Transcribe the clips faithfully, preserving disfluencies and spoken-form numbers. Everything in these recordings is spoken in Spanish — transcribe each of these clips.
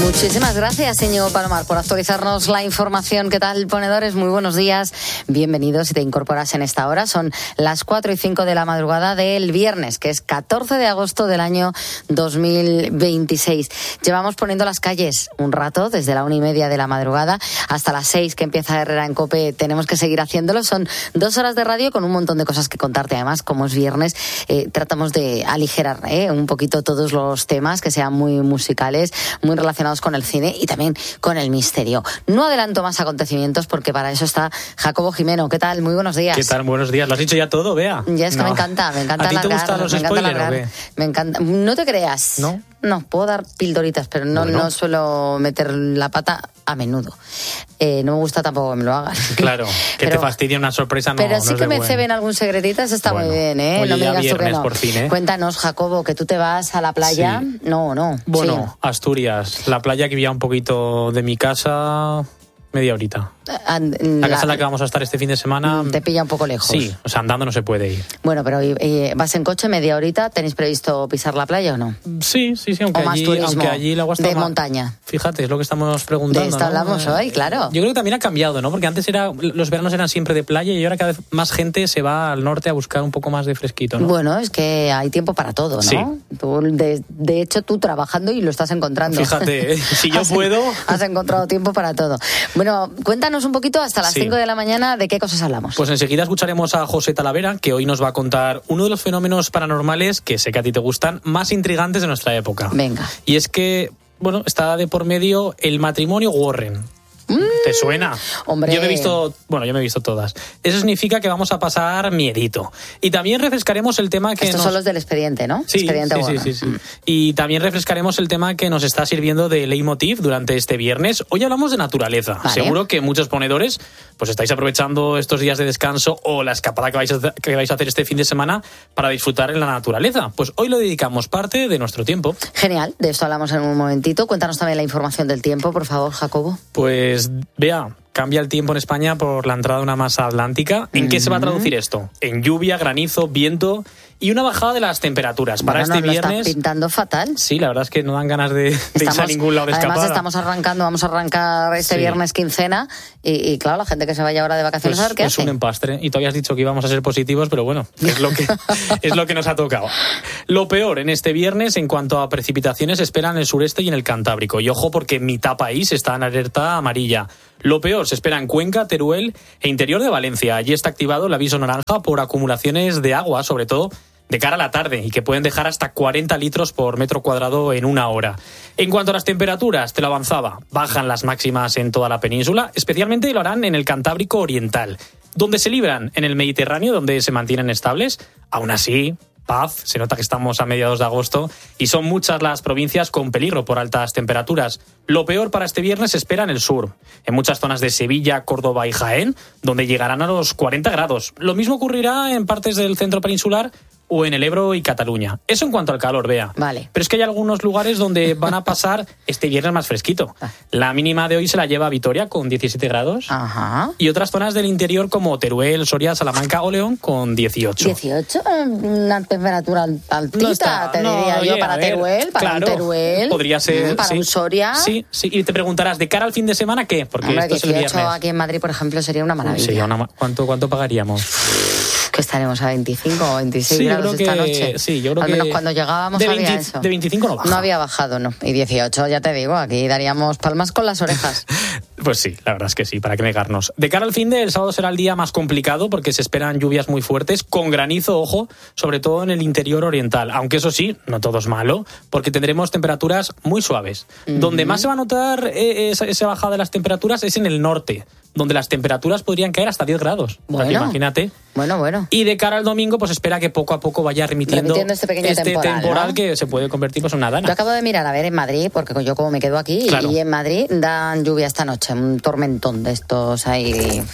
Muchísimas gracias, señor Palomar, por actualizarnos la información. ¿Qué tal, ponedores? Muy buenos días. Bienvenidos si te incorporas en esta hora. Son las cuatro y cinco de la madrugada del viernes, que es catorce de agosto del año dos mil veintiséis. Llevamos poniendo las calles un rato, desde la una y media de la madrugada hasta las seis, que empieza Herrera en COPE. Tenemos que seguir haciéndolo. Son dos horas de radio con un montón de cosas que contarte. Además, como es viernes, eh, tratamos de aligerar eh, un poquito todos los temas, que sean muy musicales, muy relacionados con el cine y también con el misterio. No adelanto más acontecimientos porque para eso está Jacobo Jimeno. ¿Qué tal? Muy buenos días. ¿Qué tal? Buenos días. ¿Lo has dicho ya todo, Bea? Ya es que no. me encanta, me encanta ¿A ti te alargar, gustan los me encanta spoilers alargar, o qué? Me encanta. No te creas. ¿No? No, puedo dar pildoritas, pero no, bueno. no suelo meter la pata a menudo. Eh, no me gusta tampoco que me lo hagan. Claro, que pero, te fastidie una sorpresa no Pero sí no es que de me buen. ceben algún secretitas, está bueno. muy bien, ¿eh? Oye, no me digas tú que no. Por fin, ¿eh? Cuéntanos, Jacobo, que tú te vas a la playa. Sí. No, no. Bueno, sí. Asturias, la playa que vivía un poquito de mi casa, media horita. La, la casa en la que vamos a estar este fin de semana. Te pilla un poco lejos. Sí, o sea, andando no se puede ir. Bueno, pero eh, vas en coche media horita, ¿tenéis previsto pisar la playa o no? Sí, sí, sí, aunque, o más allí, turismo aunque allí el agua está de más... montaña. Fíjate, es lo que estamos preguntando. De esto ¿no? hablamos hoy, claro. Yo creo que también ha cambiado, ¿no? Porque antes era los veranos eran siempre de playa y ahora cada vez más gente se va al norte a buscar un poco más de fresquito, ¿no? Bueno, es que hay tiempo para todo, ¿no? Sí. Tú, de, de hecho, tú trabajando y lo estás encontrando. Fíjate, si yo has, puedo... Has encontrado tiempo para todo. Bueno, cuéntanos un poquito hasta las cinco sí. de la mañana de qué cosas hablamos. Pues enseguida escucharemos a José Talavera, que hoy nos va a contar uno de los fenómenos paranormales, que sé que a ti te gustan, más intrigantes de nuestra época. Venga. Y es que, bueno, está de por medio el matrimonio Warren. Mm, ¿Te suena? Hombre. Yo me he visto, bueno, yo me he visto todas. Eso significa que vamos a pasar miedito. Y también refrescaremos el tema que Estos nos... son los del expediente, ¿no? Sí, expediente sí, sí, sí, sí. Y también refrescaremos el tema que nos está sirviendo de leitmotiv durante este viernes. Hoy hablamos de naturaleza. Vale. Seguro que muchos ponedores pues estáis aprovechando estos días de descanso o la escapada que vais, a, que vais a hacer este fin de semana para disfrutar en la naturaleza. Pues hoy lo dedicamos parte de nuestro tiempo. Genial, de esto hablamos en un momentito. Cuéntanos también la información del tiempo, por favor, Jacobo. Pues, vea, cambia el tiempo en España por la entrada de una masa atlántica. ¿En mm-hmm. qué se va a traducir esto? En lluvia, granizo, viento y una bajada de las temperaturas. Bueno, para este nos lo viernes... está pintando fatal. Sí, la verdad es que no dan ganas de, de estamos, irse a ningún lado de escapada. Además estamos arrancando, vamos a arrancar este sí. viernes quincena y, y claro, la gente que se vaya ahora de vacaciones pues, a ver qué pues hace. Es un empastre. Y tú habías dicho que íbamos a ser positivos, pero bueno, es lo que es lo que nos ha tocado. Lo peor en este viernes en cuanto a precipitaciones espera en el sureste y en el Cantábrico. Y ojo porque mitad país está en alerta amarilla. Lo peor se espera en Cuenca, Teruel e interior de Valencia. Allí está activado el aviso naranja por acumulaciones de agua, sobre todo de cara a la tarde, y que pueden dejar hasta cuarenta litros por metro cuadrado en una hora. En cuanto a las temperaturas, te lo avanzaba, bajan las máximas en toda la península, especialmente lo harán en el Cantábrico Oriental, donde se libran en el Mediterráneo, donde se mantienen estables. Aún así, paz, se nota que estamos a mediados de agosto y son muchas las provincias con peligro por altas temperaturas. Lo peor para este viernes se espera en el sur, en muchas zonas de Sevilla, Córdoba y Jaén, donde llegarán a los cuarenta grados. Lo mismo ocurrirá en partes del centro peninsular o en el Ebro y Cataluña. Eso en cuanto al calor, Bea. Vale. Pero es que hay algunos lugares donde van a pasar este viernes más fresquito. La mínima de hoy se la lleva Vitoria con diecisiete grados. Ajá. Y otras zonas del interior como Teruel, Soria, Salamanca o León con dieciocho. dieciocho, una temperatura altita, no está, te no, diría oye, yo, para Teruel, para claro, un Teruel. Podría ser. Para sí, un Soria. Sí, sí. Y te preguntarás, ¿de cara al fin de semana qué? Porque Hombre, esto es el dieciocho viernes. aquí en Madrid, por ejemplo, sería una maravilla. Sería una, ¿cuánto, ¿Cuánto pagaríamos? Que estaremos a veinticinco o veintiséis sí, grados creo que, esta noche. Sí, yo creo Al menos que cuando llegábamos de había veinte, eso. De veinticinco no baja. No había bajado, no. Y dieciocho, ya te digo, aquí daríamos palmas con las orejas. Pues sí, la verdad es que sí, para qué negarnos. De cara al fin de el sábado será el día más complicado porque se esperan lluvias muy fuertes, con granizo, ojo, sobre todo en el interior oriental. Aunque eso sí, no todo es malo, porque tendremos temperaturas muy suaves. Uh-huh. Donde más se va a notar eh, esa, esa bajada de las temperaturas es en el norte, donde las temperaturas podrían caer hasta diez grados. Bueno, imagínate. Bueno, bueno. Y de cara al domingo, pues espera que poco a poco vaya remitiendo, remitiendo este pequeño este temporal, temporal ¿no? que se puede convertir pues, en una dana. Yo acabo de mirar, a ver, en Madrid, porque yo como me quedo aquí, claro. Y en Madrid dan lluvia esta noche, un tormentón de estos ahí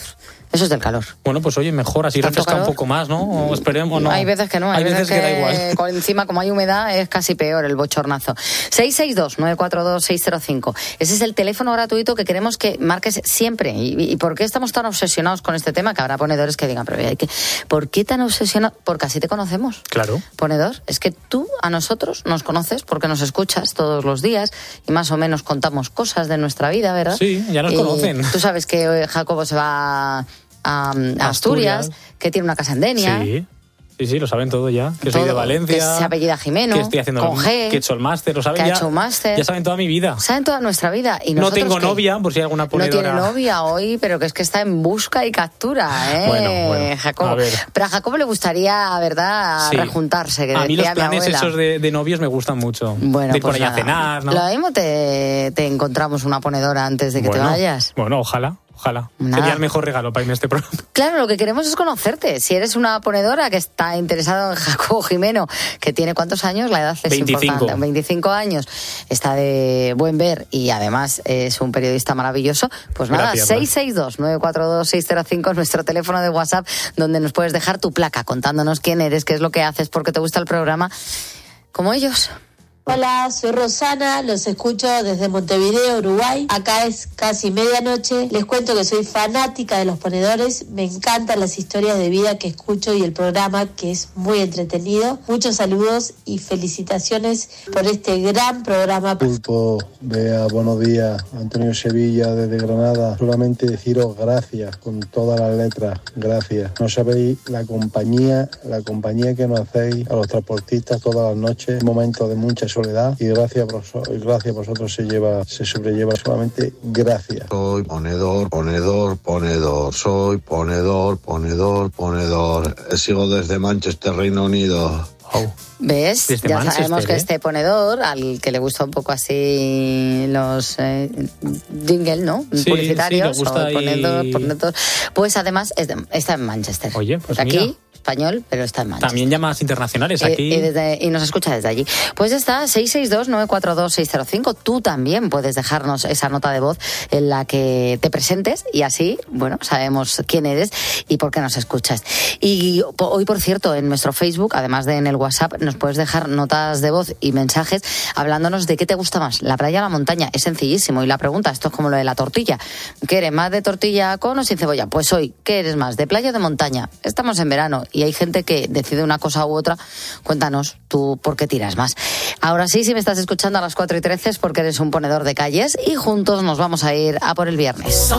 Eso es del calor. Bueno, pues oye, mejor, así refresca calor? un poco más, ¿no? O esperemos, no. Hay veces que no, hay, hay veces, veces que, que da igual. Con, encima, como hay humedad, es casi peor el bochornazo. seis seis dos, nueve cuatro dos, seis cero cinco. Ese es el teléfono gratuito que queremos que marques siempre. ¿Y, y por qué estamos tan obsesionados con este tema? Que habrá ponedores que digan, pero hay que, ¿por qué tan obsesionados? Porque así te conocemos. Claro. Ponedor, es que tú a nosotros nos conoces porque nos escuchas todos los días y más o menos contamos cosas de nuestra vida, ¿verdad? Sí, ya nos y conocen. Tú sabes que Jacobo se va a, a Asturias, Asturias, que tiene una casa en Denia. Sí. Sí, sí, lo saben todo ya. Que todo, soy de Valencia. Que se apellida Jimeno. Que estoy haciendo con G. Que he hecho el máster, lo saben que ya. ha hecho un máster. Ya saben toda mi vida. Saben toda nuestra vida. Y no tengo ¿qué? novia, por si hay alguna ponedora. No tiene novia hoy, pero que es que está en busca y captura, ¿eh? Bueno, bueno. Jacobo. A ver. Pero a Jacobo le gustaría, ¿verdad?, sí. rejuntarse. Que a mí los planes mi esos de, de novios me gustan mucho. Bueno, de ir pues por allá nada. a cenar, ¿no? Lo mismo te, te encontramos una ponedora antes de que bueno, te vayas. Bueno, ojalá. Ojalá. Nada. Sería el mejor regalo para irme a este programa. Claro, lo que queremos es conocerte. Si eres una ponedora que está interesado en Jacobo Jimeno, que tiene ¿cuántos años? La edad es veinticinco. Importante. veinticinco años. Está de buen ver y además es un periodista maravilloso. Pues nada, Gracias, seis seis dos, nueve cuatro dos, seis cero cinco es nuestro teléfono de WhatsApp donde nos puedes dejar tu placa contándonos quién eres, qué es lo que haces, por qué te gusta el programa, como ellos. Hola, soy Rosana, los escucho desde Montevideo, Uruguay. Acá es casi medianoche. Les cuento que soy fanática de los ponedores. Me encantan las historias de vida que escucho y el programa, que es muy entretenido. Muchos saludos y felicitaciones por este gran programa. Pulpo, Bea, buenos días. Antonio Sevilla desde Granada. Solamente deciros gracias con todas las letras. Gracias. No sabéis la compañía, la compañía que nos hacéis a los transportistas todas las noches. Un momento de mucha soledad y gracias a gracias vosotros se lleva se sobrelleva solamente gracias. Soy ponedor, ponedor, ponedor, soy ponedor, ponedor, ponedor. Sigo desde Manchester, Reino Unido. Oh. ¿Ves? Desde ya Manchester, sabemos que ¿eh? este ponedor, al que le gusta un poco así los eh, jingle, ¿no? Sí, Publicitarios, sí, le gusta o ponedor, y... ponedor, pues además es de, está en Manchester. Oye, pues aquí, mira. español, pero está en Manchester. También llamadas internacionales aquí. Y, y, desde, y nos escucha desde allí. Pues está, seis seis dos, nueve cuatro dos, seis cero cinco. Tú también puedes dejarnos esa nota de voz en la que te presentes y así, bueno, sabemos quién eres y por qué nos escuchas. Y hoy, por cierto, en nuestro Facebook, además de en el WhatsApp, nos puedes dejar notas de voz y mensajes hablándonos de qué te gusta más, la playa o la montaña. Es sencillísimo. Y la pregunta, esto es como lo de la tortilla. ¿Qué eres más de tortilla con o sin cebolla? Pues hoy, ¿qué eres más, de playa o de montaña? Estamos en verano y hay gente que decide una cosa u otra. Cuéntanos tú por qué tiras más. Ahora sí, si me estás escuchando a las cuatro y trece es porque eres un ponedor de calles y juntos nos vamos a ir a por el viernes.